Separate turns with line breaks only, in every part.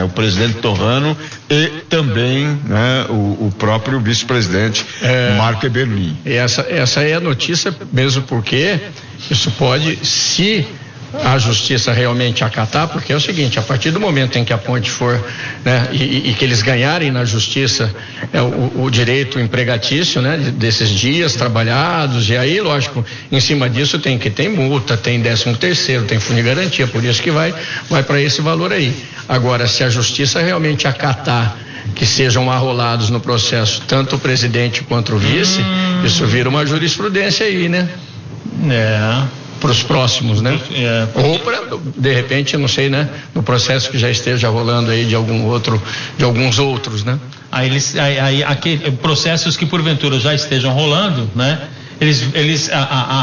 né? O presidente Torrano e também, né, o próprio vice-presidente Marco Eberlin.
Essa é a notícia mesmo, porque isso pode, se a justiça realmente acatar, porque é o seguinte: a partir do momento em que a ponte for, né, e que eles ganharem na justiça o direito empregatício, né, desses dias trabalhados, e aí, lógico, em cima disso tem multa, tem 13º, tem fundo de garantia, por isso que vai para esse valor aí. Agora, se a justiça realmente acatar que sejam arrolados no processo tanto o presidente quanto o vice, isso vira uma jurisprudência aí, né? Para os próximos, né? Ou para, de repente, não sei, né? No processo que já esteja rolando aí de alguns outros, né?
Aí processos que porventura já estejam rolando, né? Eles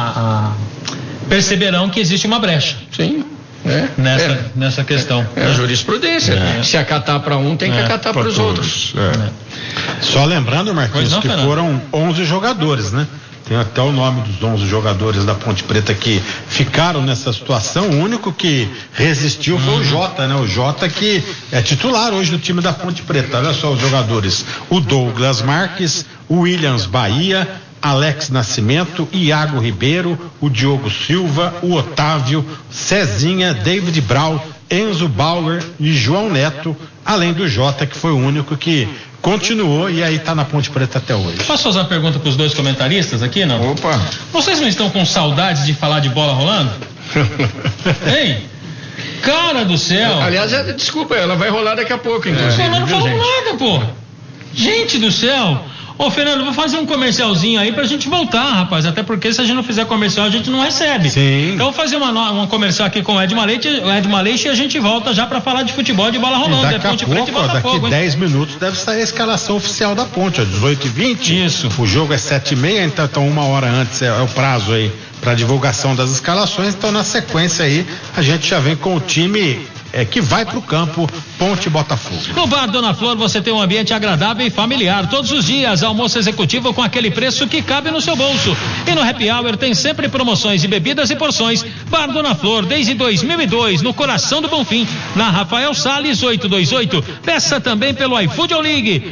perceberão que existe uma brecha.
Sim.
Nessa questão.
A jurisprudência. Se acatar para um, tem que acatar para os outros.
Só lembrando, Marquinhos, que foram 11 jogadores, né? Tem até o nome dos 11 jogadores da Ponte Preta que ficaram nessa situação. O único que resistiu foi o Jota, né? O Jota, que é titular hoje do time da Ponte Preta. Olha só os jogadores: o Douglas Marques, o Williams Bahia, Alex Nascimento, Iago Ribeiro, o Diogo Silva, o Otávio, Cezinha, David Brau, Enzo Bauer e João Neto, além do Jota, que foi o único que continuou e aí tá na Ponte Preta até hoje.
Posso fazer uma pergunta para os dois comentaristas aqui, não?
Opa!
Vocês não estão com saudades de falar de bola rolando? Hein? Cara do céu!
Aliás, desculpa, ela vai rolar daqui a pouco, inclusive.
Mas não falou nada, pô! Gente do céu! Ô, Fernando, vou fazer um comercialzinho aí pra gente voltar, rapaz. Até porque se a gente não fizer comercial, a gente não recebe.
Sim.
Então, vou fazer uma comercial aqui com o Edmar Leite e a gente volta já pra falar de futebol de bola rolando.
Daqui a pouco, daqui 10 minutos deve sair a escalação oficial da Ponte, 18h20.
Isso.
O jogo é 7h30, então 1 hora antes é o prazo aí pra divulgação das escalações. Então, na sequência aí, a gente já vem com o time que vai pro campo, Ponte Botafogo.
No Bar Dona Flor você tem um ambiente agradável e familiar todos os dias, almoço executivo com aquele preço que cabe no seu bolso. E no Happy Hour tem sempre promoções de bebidas e porções. Bar Dona Flor desde 2002, no coração do Bonfim, na Rafael Salles 828. Peça também pelo iFood ou ligue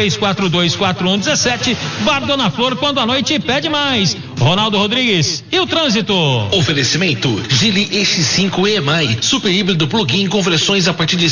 33424117. Bar Dona Flor, quando a noite pede mais. Ronaldo Rodrigues e o trânsito.
Oferecimento Geely X5 EMI, super híbrido plug-in com versões a partir de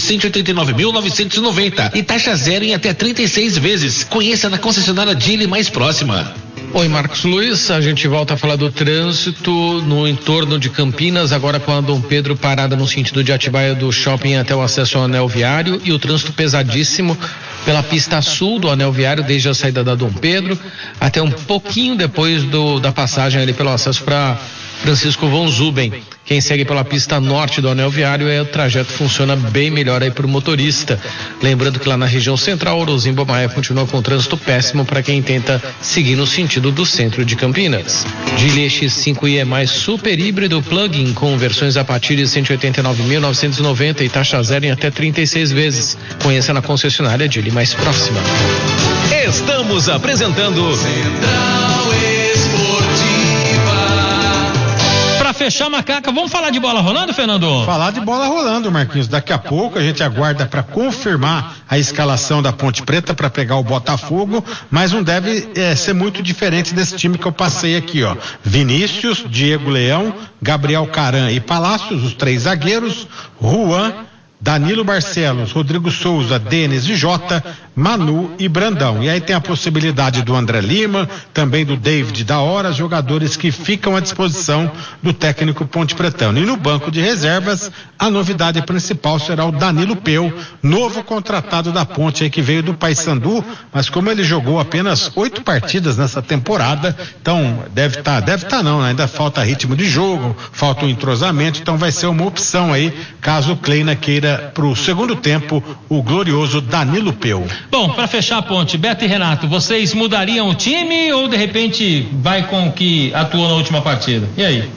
189.990 e taxa zero em até 36 vezes. Conheça na concessionária Geely mais próxima.
Oi, Marcos Luiz, a gente volta a falar do trânsito no entorno de Campinas, agora com a Dom Pedro parada no sentido de Atibaia do shopping até o acesso ao anel viário, e o trânsito pesadíssimo pela pista sul do anel viário desde a saída da Dom Pedro até um pouquinho depois da passagem ali pelo acesso para Francisco von Zuben. Quem segue pela pista norte do anel viário, o trajeto funciona bem melhor aí para o motorista. Lembrando que lá na região central, Orozimbo Maia continua com trânsito péssimo para quem tenta seguir no sentido do centro de Campinas. Geely X5i é mais super híbrido plug-in com versões a partir de 189.990 e taxa zero em até 36 vezes. Conheça na concessionária Geely mais próxima.
Estamos apresentando
Central Esportiva.
Para fechar, Macaca, vamos falar de bola rolando, Fernando?
Falar de bola rolando, Marquinhos. Daqui a pouco a gente aguarda para confirmar a escalação da Ponte Preta para pegar o Botafogo, mas não deve ser muito diferente desse time que eu passei aqui, ó. Vinícius, Diego Leão, Gabriel Caran e Palácios, os 3 zagueiros, Juan, Danilo Barcelos, Rodrigo Souza, Denis e Jota, Manu e Brandão. E aí tem a possibilidade do André Lima, também do David da Hora, jogadores que ficam à disposição do técnico Ponte Pretano. E no banco de reservas, a novidade principal será o Danilo Peu, novo contratado da Ponte aí, que veio do Paysandu, mas como ele jogou apenas 8 partidas nessa temporada, então deve tá não, ainda falta ritmo de jogo, falta um entrosamento, então vai ser uma opção aí, caso o Kleina queira pro segundo tempo o glorioso Danilo Peu.
Bom, para fechar a Ponte, Beto e Renato, vocês mudariam o time ou de repente vai com o que atuou na última partida? E aí?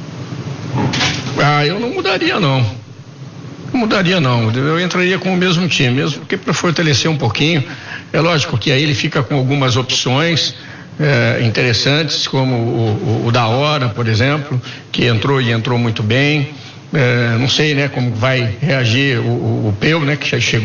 Eu não mudaria não. Não mudaria não. Eu entraria com o mesmo time, mesmo porque para fortalecer um pouquinho. É lógico que aí ele fica com algumas opções interessantes, como o da Hora, por exemplo, que entrou muito bem. Não sei, né, como vai reagir o Peu, né, que já chegou